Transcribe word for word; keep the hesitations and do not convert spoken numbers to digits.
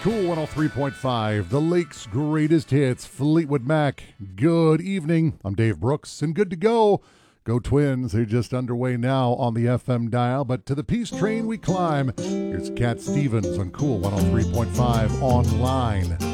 Cool one oh three point five, the Lake's greatest hits, Fleetwood Mac. Good evening. I'm Dave Brooks, and good to go. Go Twins, they're just underway now on the F M dial, but to the peace train we climb. Here's Cat Stevens on Cool one oh three point five online.